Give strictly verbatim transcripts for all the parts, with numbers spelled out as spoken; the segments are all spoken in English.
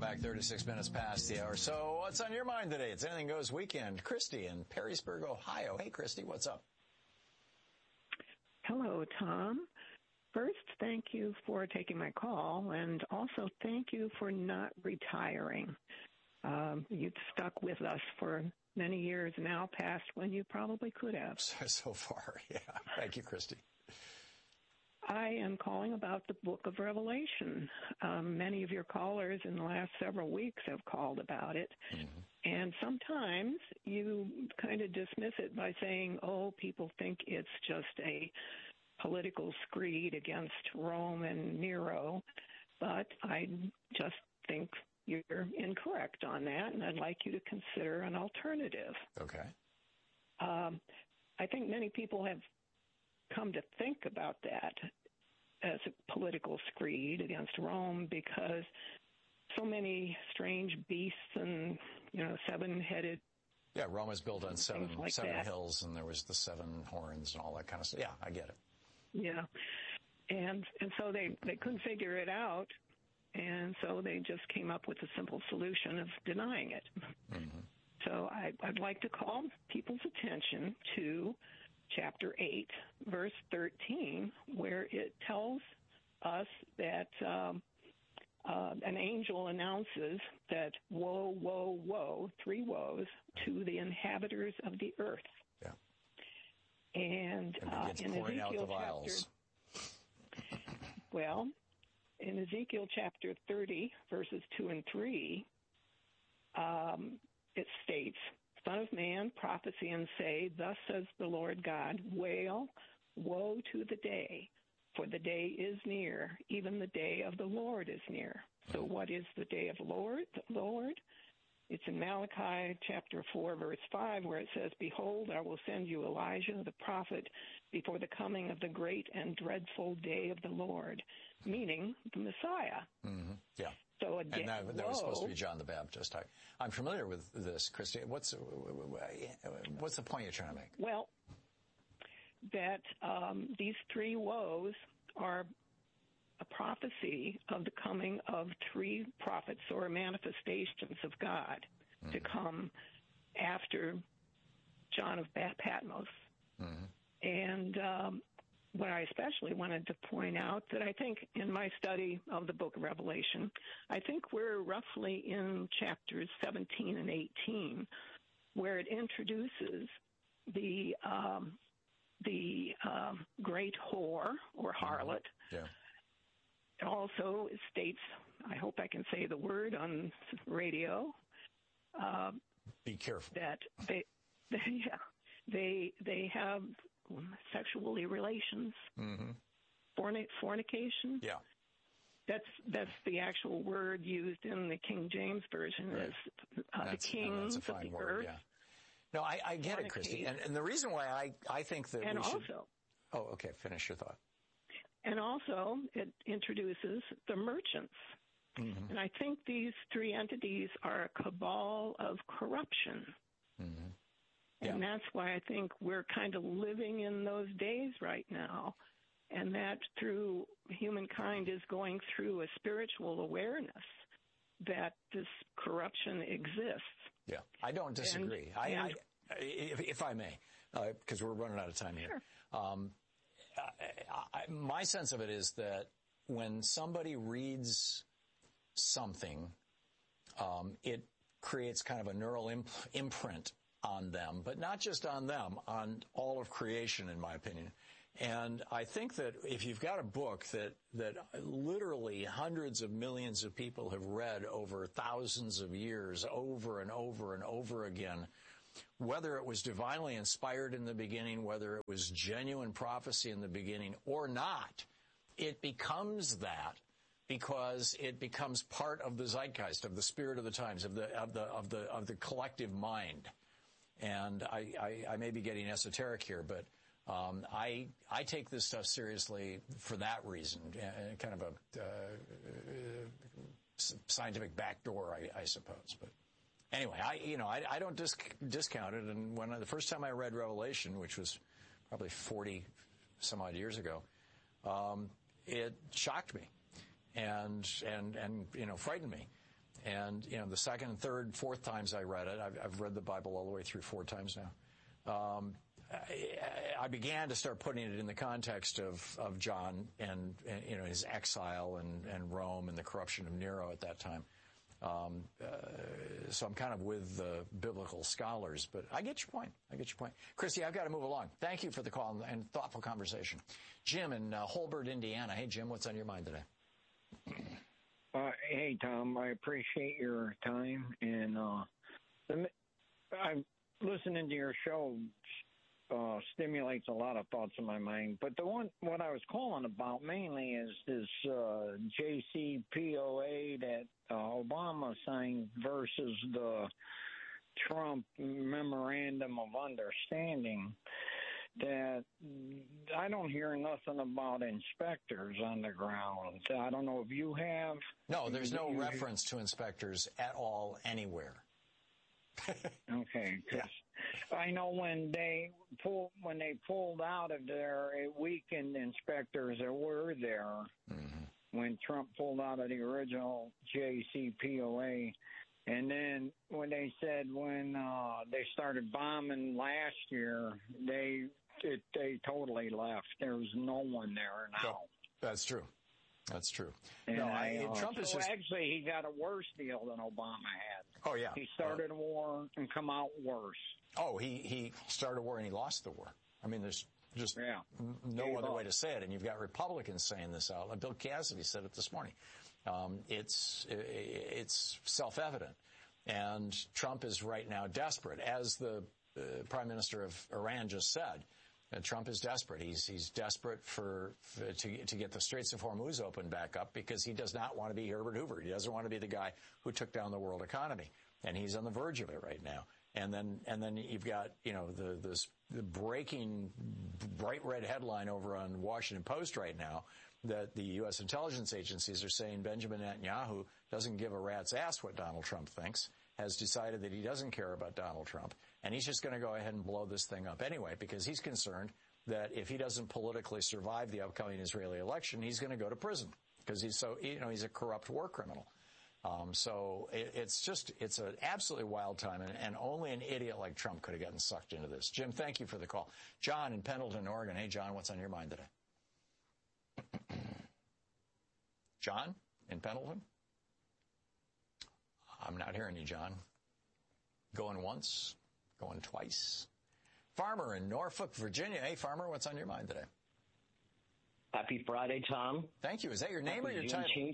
back, thirty-six minutes past the hour. So what's on your mind today? It's Anything Goes Weekend. Christy in Perrysburg, Ohio. Hey, Christy, what's up? Hello, Tom. First, thank you for taking my call, and also thank you for not retiring. Um, you've stuck with us for many years now, past when you probably could have. So far, yeah. Thank you, Christy. I am calling about the Book of Revelation. Um, many of your callers in the last several weeks have called about it. Mm-hmm. And sometimes you kind of dismiss it by saying, oh, people think it's just a political screed against Rome and Nero. But I just think you're incorrect on that, and I'd like you to consider an alternative. Okay. Um, I think many people have come to think about that as a political screed against Rome because so many strange beasts and, you know, seven-headed. Yeah, Rome is built on seven like seven that. hills, and there was the seven horns and all that kind of stuff. Yeah, I get it. Yeah, and and so they, they couldn't figure it out, and so they just came up with a simple solution of denying it. Mm-hmm. So I, I'd like to call people's attention to chapter eight, verse thirteen, where it tells us that um, uh, an angel announces that woe, woe, woe, three woes, to the inhabitants of the earth. Yeah. And, and uh, begins in pouring Ezekiel out the vials. Chapter, well, in Ezekiel chapter thirty, verses two and three, um, it states, Son of man, prophesy and say, thus says the Lord God, wail, woe to the day, for the day is near, even the day of the Lord is near. So what is the day of the Lord? The Lord? It's in Malachi chapter four, verse five, where it says, Behold, I will send you Elijah the prophet before the coming of the great and dreadful day of the Lord, meaning the Messiah. Mm-hmm. Yeah. So a day, and that, that whoa, was supposed to be John the Baptist. I, I'm familiar with this, Christy. What's what's the point you're trying to make? Well, that um, these three woes are a prophecy of the coming of three prophets or manifestations of God mm-hmm. to come after John of Patmos. Mm-hmm. And um, what I especially wanted to point out that I think in my study of the book of Revelation, I think we're roughly in chapters seventeen and eighteen, where it introduces the um, the um, great whore or harlot. Yeah. It also states, I hope I can say the word on radio. Uh, Be careful. That they, they, yeah, they, they have sexually relations, mm-hmm. fornic- fornication. Yeah. That's that's the actual word used in the King James Version right. as uh, the kings that's a fine of the word, earth. Yeah. No, I, I get it, Christy. And, and the reason why I, I think that and we also, should... Oh, okay. Finish your thought. And also, it introduces the merchants. Mm-hmm. And I think these three entities are a cabal of corruption. Mm-hmm. Yeah. And that's why I think we're kind of living in those days right now. And that through humankind is going through a spiritual awareness that this corruption exists. Yeah, I don't disagree. And, I, and, I, if, if I may, because uh, we're running out of time here. Sure. Um, I, I, my sense of it is that when somebody reads something, um, it creates kind of a neural imp- imprint on them, but not just on them, on all of creation, in my opinion. And I think that if you've got a book that, that literally hundreds of millions of people have read over thousands of years, over and over and over again, whether it was divinely inspired in the beginning, whether it was genuine prophecy in the beginning or not, it becomes that because it becomes part of the zeitgeist, of the spirit of the times, of the of the of the of the collective mind. And I, I, I may be getting esoteric here, but um, I I take this stuff seriously for that reason, uh, kind of a uh, scientific backdoor, I, I suppose, but. Anyway, I you know I, I don't dis- discount it, and when I, the first time I read Revelation, which was probably forty some odd years ago, um, it shocked me, and and and you know frightened me, and, you know, the second, third, fourth times I read it, I've, I've read the Bible all the way through four times now. Um, I, I began to start putting it in the context of, of John and, and, you know, his exile and, and Rome and the corruption of Nero at that time. Um, uh, so I'm kind of with the biblical scholars, but I get your point. I get your point. Christy, I've got to move along. Thank you for the call and, and thoughtful conversation. Jim in uh, Holbert, Indiana. Hey, Jim, what's on your mind today? Uh, hey, Tom, I appreciate your time, and uh, I'm listening to your show uh, stimulates a lot of thoughts in my mind. But the one, what I was calling about mainly is this uh, J C P O A that uh, Obama signed versus the Trump Memorandum of Understanding. That I don't hear nothing about inspectors on the ground. I don't know if you have. No, there's no you, reference to inspectors at all anywhere. Okay, because yeah. I know when they pull when they pulled out of there, it weakened inspectors that were there. Mm-hmm. When Trump pulled out of the original J C P O A. And then when they said when uh, they started bombing last year, they it, they totally left. There was no one there now. So, that's true. That's true. And no, I, uh, Trump is so just... actually he got a worse deal than Obama had. Oh yeah, he started uh, a war and come out worse. Oh, he he started a war and he lost the war. I mean, there's just yeah. no Gave other up. way to say it. And you've got Republicans saying this out. Like Bill Cassidy said it this morning. Um, it's it's self-evident, and Trump is right now desperate, as the uh, Prime Minister of Iran just said. Uh, Trump is desperate. He's he's desperate for, for to to get the Straits of Hormuz opened back up because he does not want to be Herbert Hoover. He doesn't want to be the guy who took down the world economy, and he's on the verge of it right now. And then and then you've got you know the this the breaking bright red headline over on Washington Post right now that the U S intelligence agencies are saying Benjamin Netanyahu doesn't give a rat's ass what Donald Trump thinks, has decided that he doesn't care about Donald Trump, and he's just going to go ahead and blow this thing up anyway because he's concerned that if he doesn't politically survive the upcoming Israeli election, he's going to go to prison because he's so, you know, he's a corrupt war criminal. Um, so it, it's just, it's an absolutely wild time, and, and only an idiot like Trump could have gotten sucked into this. Jim, thank you for the call. John in Pendleton, Oregon. Hey, John, what's on your mind today? John in Pendleton? I'm not hearing you, John. Going once, going twice. Farmer in Norfolk, Virginia. Hey, Farmer, what's on your mind today? Happy Friday, Tom. Thank you. Is that your name Happy or your Juneteenth.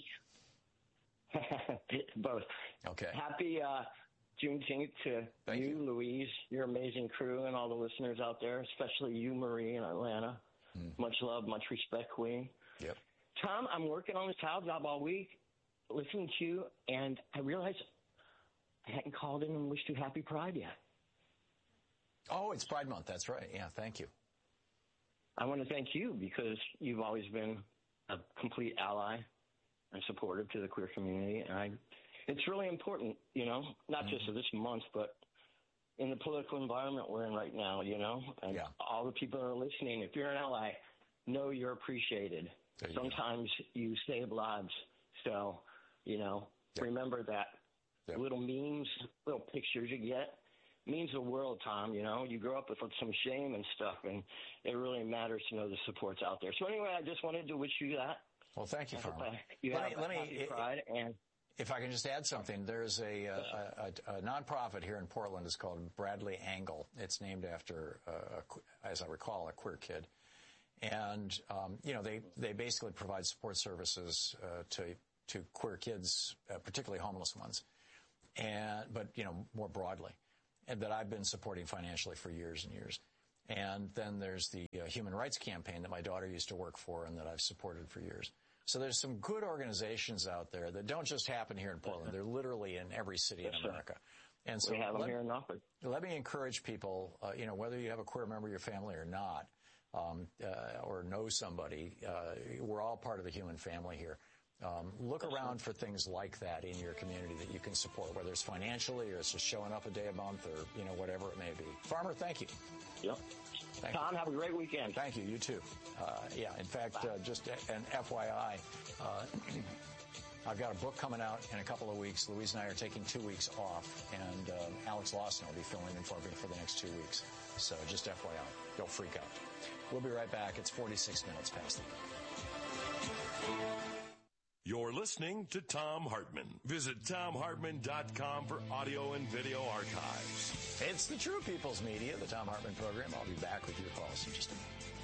title? Both. Okay. Happy uh, Juneteenth to Thank you, you, Louise, your amazing crew, and all the listeners out there, especially you, Marie, in Atlanta. Mm. Much love, much respect, Queen. Yep. Tom, I'm working on this tile job all week, listening to you, and I realized I hadn't called in and wished you happy Pride yet. Oh, it's Pride Month. That's right. Yeah, thank you. I want to thank you because you've always been a complete ally and supportive to the queer community. And I, it's really important, you know, not mm-hmm. just of this month, but in the political environment we're in right now, you know, and yeah. all the people that are listening, if you're an ally, know you're appreciated. You Sometimes go. you save lives. So, you know, yep. remember that. Yep. Little memes, little pictures you get means the world, Tom. You know, you grow up with some shame and stuff, and it really matters to know the support's out there. So anyway, I just wanted to wish you that. Well, thank you, Farmer. You let have me, let me, happy Pride, and if I can just add something, there's a, a, a, a nonprofit here in Portland. It's called Bradley Angle. It's named after, uh, a, as I recall, a queer kid. And, um, you know, they, they basically provide support services uh, to to queer kids, uh, particularly homeless ones, and but, you know, more broadly, and that I've been supporting financially for years and years. And then there's the uh, Human Rights Campaign that my daughter used to work for and that I've supported for years. So there's some good organizations out there that don't just happen here in Portland. They're literally in every city in America. And so we have them let, here in Norfolk. Let me encourage people, uh, you know, whether you have a queer member of your family or not, um, uh, or know somebody, uh, we're all part of the human family here. Um, look around for things like that in your community that you can support, whether it's financially or it's just showing up a day a month or, you know, whatever it may be. Farmer, thank you. Yep. Thank Tom, you. have a great weekend. Thank you. You too. Uh, yeah, in fact, uh, just an F Y I, uh, I've got a book coming out in a couple of weeks. Louise and I are taking two weeks off, and uh, Alex Lawson will be filling in for me for the next two weeks. So just F Y I, don't freak out. We'll be right back. It's forty-six minutes past the hour. You're listening to Thom Hartmann. Visit Thom Hartmann dot com for audio and video archives. It's the True People's Media, the Thom Hartmann program. I'll be back with your calls in just a minute.